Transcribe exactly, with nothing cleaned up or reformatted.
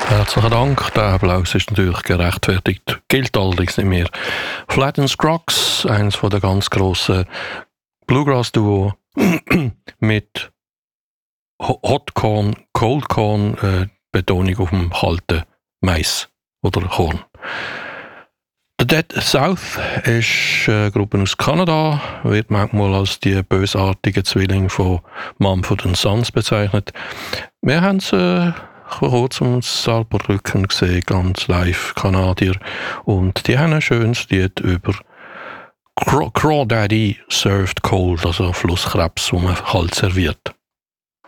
Herzlichen Dank. Der Applaus ist natürlich gerechtfertigt, gilt allerdings nicht mehr. Flat and Scruggs, eines der ganz grossen Bluegrass-Duo mit Hot Corn, Cold Corn, äh, Betonung auf dem kalten Mais oder Korn. The Dead South ist eine Gruppe aus Kanada, wird manchmal als die bösartigen Zwillinge von Mumford and Sons bezeichnet. Wir haben sie äh, vor kurzem in Saarbrücken gesehen, ganz live, Kanadier. Und die haben ein schönes Lied über Crawdaddy Served Cold, also Flusskrebs, wo man kalt serviert.